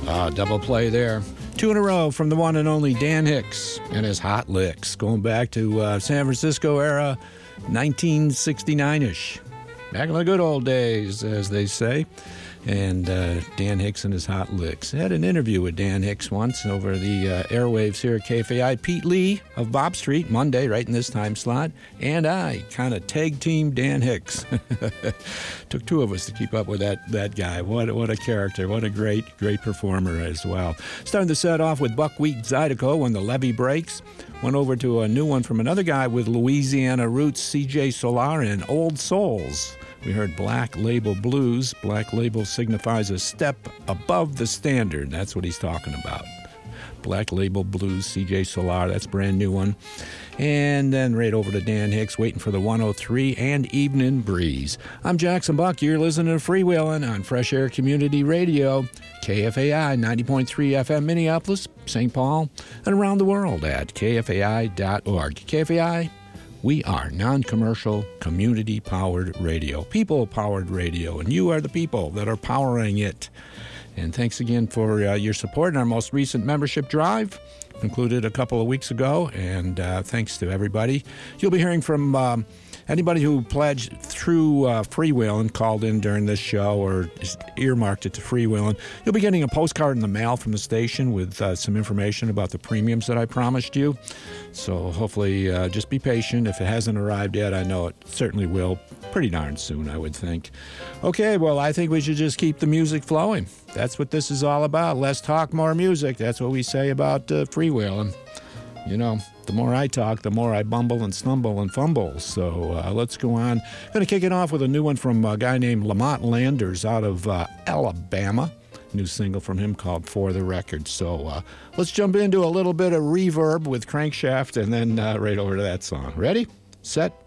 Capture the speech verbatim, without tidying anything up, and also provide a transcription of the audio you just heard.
Ah, double play there. Two in a row from the one and only Dan Hicks and his Hot Licks, going back to uh, San Francisco era, nineteen sixty-nine-ish. Back in the good old days, as they say. And uh, Dan Hicks and his Hot Licks. I had an interview with Dan Hicks once over the uh, airwaves here at K F A I. Pete Lee of Bob Street, Monday, right in this time slot. And I kind of tag team Dan Hicks. Took two of us to keep up with that that guy. What, what a character. What a great, great performer as well. Starting the set off with Buckwheat Zydeco when the levee breaks. Went over to a new one from another guy with Louisiana roots, C J Solar and Old Souls. We heard Black Label Blues. Black Label signifies a step above the standard. That's what he's talking about. Black Label Blues, C J Solar, that's a brand new one. And then right over to Dan Hicks, waiting for the one oh three and Evening Breeze. I'm Jackson Buck. You're listening to Freewheelin' on Fresh Air Community Radio, K F A I ninety point three F M Minneapolis, Saint Paul, and around the world at K F A I dot org. K F A I, we are non-commercial, community-powered radio, people-powered radio, and you are the people that are powering it. And thanks again for uh, your support in our most recent membership drive, concluded a couple of weeks ago, and uh, thanks to everybody. You'll be hearing from um, anybody who pledged through uh, Freewheelin', called in during this show, or earmarked it to Freewheelin'. You'll be getting a postcard in the mail from the station with uh, some information about the premiums that I promised you. So hopefully uh, just be patient. If it hasn't arrived yet, I know it certainly will pretty darn soon, I would think. Okay, well, I think we should just keep the music flowing. That's what this is all about. Less talk, more music. That's what we say about uh, Freewheelin'. You know, the more I talk, the more I bumble and stumble and fumble. So uh, let's go on. I'm going to kick it off with a new one from a guy named Lamont Landers out of uh, Alabama. New single from him called For the Record. So uh, let's jump into a little bit of reverb with Crankshaft and then uh, right over to that song. Ready? Set?